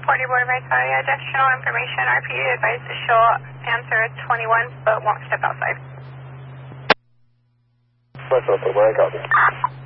Porty Board of Vitality, additional information. RPD advised that she'll answer 21 but won't step outside. What's up, where I got you?